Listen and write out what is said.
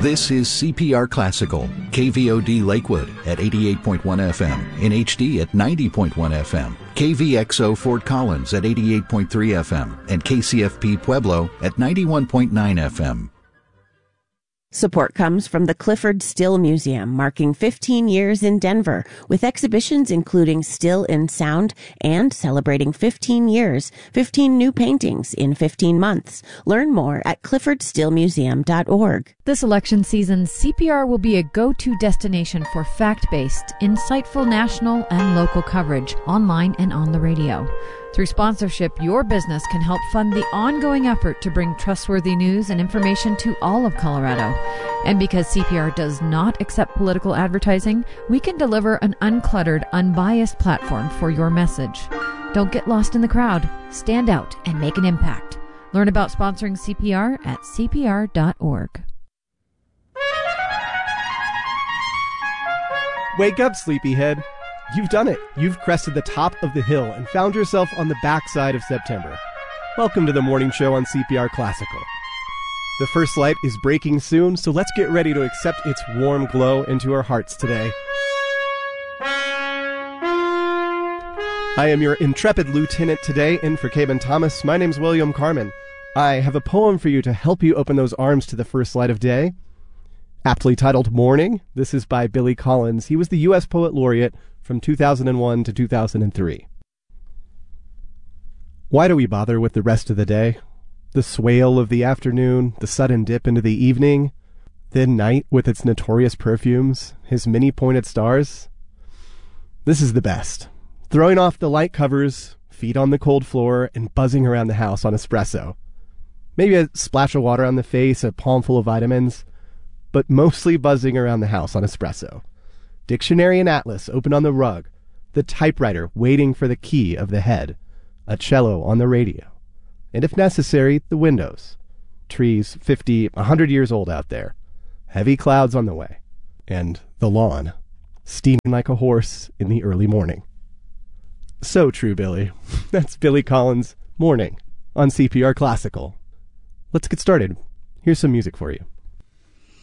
This is CPR Classical, KVOD Lakewood at 88.1 FM, in HD at 90.1 FM, KVXO Fort Collins at 88.3 FM, and KCFP Pueblo at 91.9 FM. Support comes from the Clifford Still Museum, marking 15 years in Denver, with exhibitions including Still in Sound and celebrating 15 years, 15 new paintings in 15 months. Learn more at cliffordstillmuseum.org. This election season, CPR will be a go-to destination for fact-based, insightful national and local coverage, online and on the radio. Through sponsorship, your business can help fund the ongoing effort to bring trustworthy news and information to all of Colorado. And because CPR does not accept political advertising, we can deliver an uncluttered, unbiased platform for your message. Don't get lost in the crowd. Stand out and make an impact. Learn about sponsoring CPR at cpr.org. Wake up, sleepyhead. You've done it. You've crested the top of the hill and found yourself on the backside of September. Welcome to the morning show on CPR Classical. The first light is breaking soon, so let's get ready to accept its warm glow into our hearts today. I am your intrepid lieutenant today, in for Caben Thomas. My name's William Carmen. I have a poem for you to help you open those arms to the first light of day. Aptly titled Morning, this is by Billy Collins. He was the U.S. Poet Laureate from 2001 to 2003. Why do we bother with the rest of the day? The swale of the afternoon, the sudden dip into the evening, then night with its notorious perfumes, his many pointed stars? This is the best. Throwing off the light covers, feet on the cold floor, and buzzing around the house on espresso. Maybe a splash of water on the face, a palmful of vitamins, but mostly buzzing around the house on espresso. Dictionary and atlas open on the rug, the typewriter waiting for the key of the head, a cello on the radio, and if necessary, the windows. Trees 50, 100 years old out there, heavy clouds on the way, and the lawn, steaming like a horse in the early morning. So true, Billy. That's Billy Collins' Morning on CPR Classical. Let's get started. Here's some music for you.